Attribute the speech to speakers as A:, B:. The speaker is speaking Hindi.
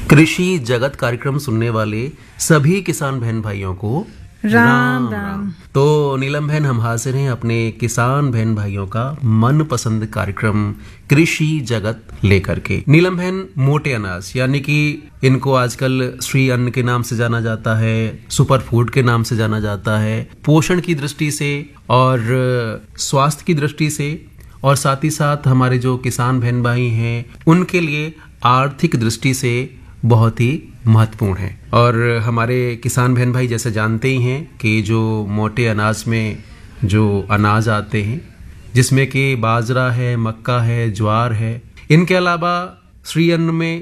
A: कृषि जगत कार्यक्रम सुनने वाले सभी किसान बहन भाइयों को
B: राम राम।
A: तो नीलम बहन, हम हाजिर हैं अपने किसान बहन भाइयों का मनपसंद कार्यक्रम कृषि जगत लेकर के। नीलम बहन, मोटे अनाज यानी कि इनको आजकल श्री अन्न के नाम से जाना जाता है, सुपर फूड के नाम से जाना जाता है। पोषण की दृष्टि से और स्वास्थ्य की दृष्टि से, और साथ ही साथ हमारे जो किसान बहन भाई हैं उनके लिए आर्थिक दृष्टि से बहुत ही महत्वपूर्ण है। और हमारे किसान बहन भाई जैसे जानते ही हैं कि जो मोटे अनाज में जो अनाज आते हैं, जिसमें कि बाजरा है, मक्का है, ज्वार है, इनके अलावा श्री अन्न में